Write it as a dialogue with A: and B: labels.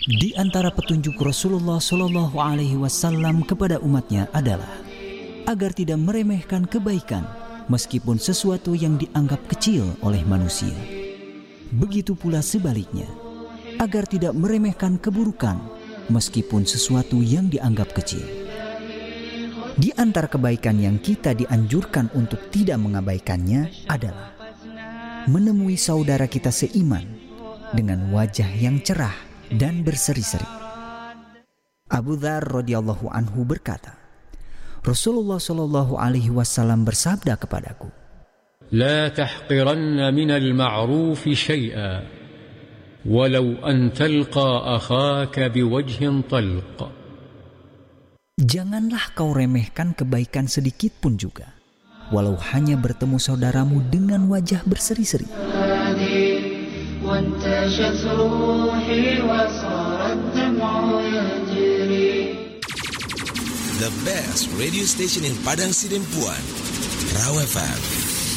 A: Di antara petunjuk Rasulullah Shallallahu Alaihi Wasallam kepada umatnya adalah agar tidak meremehkan kebaikan meskipun sesuatu yang dianggap kecil oleh manusia. Begitu pula sebaliknya, agar tidak meremehkan keburukan meskipun sesuatu yang dianggap kecil. Di antara kebaikan yang kita dianjurkan untuk tidak mengabaikannya adalah menemui saudara kita seiman dengan wajah yang cerah dan berseri-seri. Abu Dzar radhiyallahu anhu berkata, Rasulullah Shallallahu Alaihi Wasallam bersabda kepadaku,
B: لا تحقرن من المعروف شيئا ولو أن تلقى أخاك بوجه طلق.
A: Janganlah kau remehkan kebaikan sedikit pun juga, walau hanya bertemu saudaramu dengan wajah berseri-seri.
C: The best radio station in Padang Sidempuan, Raw FM.